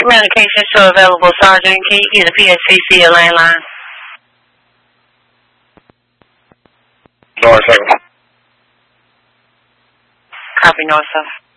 Medication still available, Sergeant. Can you get a PSCC or landline? North 7. Copy, North 7.